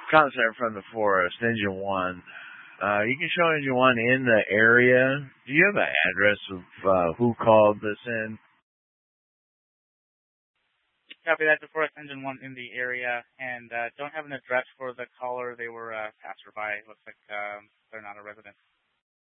Contact from the forest, Engine 1. You can show Engine 1 in the area. Do you have an address of who called this in? Copy that, the Forest Engine 1 in the area, and don't have an address for the caller. They were passerby. Looks like they're not a resident.